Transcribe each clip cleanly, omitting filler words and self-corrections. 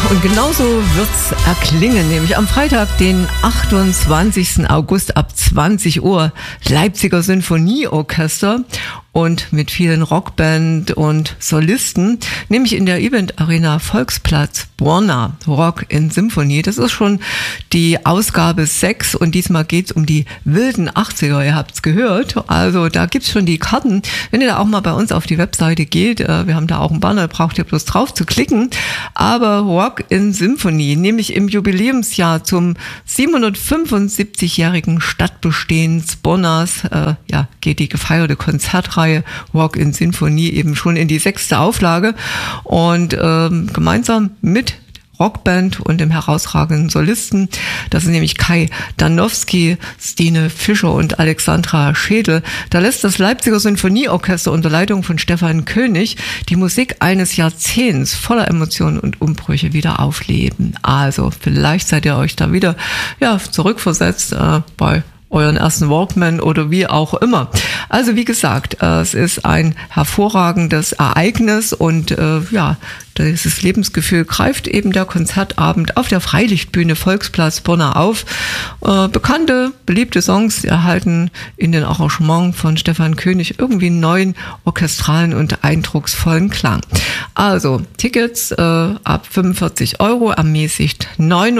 Und genauso wird's erklingen, nämlich am Freitag, den 28. August ab 20 Uhr, Leipziger Sinfonieorchester und mit vielen Rockband und Solisten, nämlich in der Event Arena Volksplatz Borna, Rock in Symphonie. Das ist schon die Ausgabe 6 und diesmal geht's um die wilden 80er, ihr habt's gehört. Also da gibt's schon die Karten. Wenn ihr da auch mal bei uns auf die Webseite geht, wir haben da auch einen Banner, braucht ihr bloß drauf zu klicken. Aber Rock in Symphonie, nämlich im Jubiläumsjahr zum 775-jährigen Stadtbestehens Bornas, geht die gefeierte Konzertreihe Rock in Symphonie eben schon in die 6. Auflage und gemeinsam mit Rockband und dem herausragenden Solisten, das ist nämlich Kai Danowski, Stine Fischer und Alexandra Schädel. Da lässt das Leipziger Sinfonieorchester unter Leitung von Stefan König die Musik eines Jahrzehnts voller Emotionen und Umbrüche wieder aufleben. Also vielleicht seid ihr euch da wieder zurückversetzt bei euren ersten Walkman oder wie auch immer. Also wie gesagt, es ist ein hervorragendes Ereignis und dieses Lebensgefühl greift eben der Konzertabend auf der Freilichtbühne Volksplatz Borna auf. Bekannte, beliebte Songs erhalten in den Arrangements von Stefan König irgendwie einen neuen orchestralen und eindrucksvollen Klang. Also Tickets ab 45 €, ermäßigt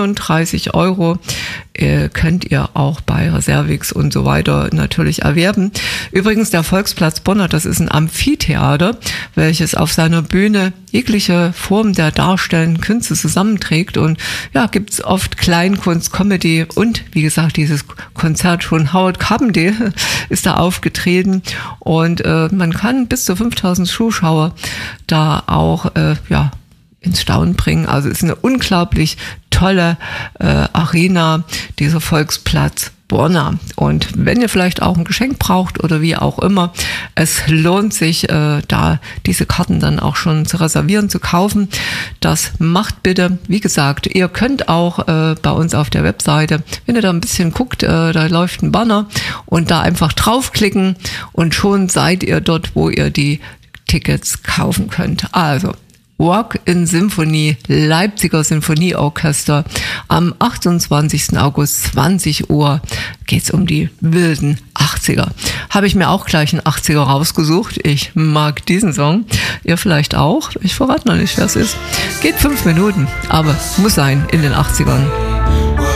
39 €. Könnt ihr auch bei Reservix und so weiter natürlich erwerben. Übrigens der Volksplatz Borna, das ist ein Amphitheater, welches auf seiner Bühne jegliche Form der darstellenden Künste zusammenträgt und gibt's oft Kleinkunst, Comedy und wie gesagt dieses Konzert schon Howard Carpendale ist da aufgetreten und man kann bis zu 5000 Zuschauer da auch ins Staunen bringen. Also ist eine unglaublich tolle Arena, dieser Volksplatz Borna. Und wenn ihr vielleicht auch ein Geschenk braucht oder wie auch immer, es lohnt sich, da diese Karten dann auch schon zu reservieren, zu kaufen. Das macht bitte. Wie gesagt, ihr könnt auch bei uns auf der Webseite, wenn ihr da ein bisschen guckt, da läuft ein Banner und da einfach draufklicken und schon seid ihr dort, wo ihr die Tickets kaufen könnt. Also Rock in Symphonie, Leipziger Sinfonieorchester. Am 28. August 20 Uhr geht's um die wilden 80er. Habe ich mir auch gleich einen 80er rausgesucht. Ich mag diesen Song. Ihr vielleicht auch. Ich verrate noch nicht, wer es ist. Geht 5 Minuten, aber muss sein in den 80ern.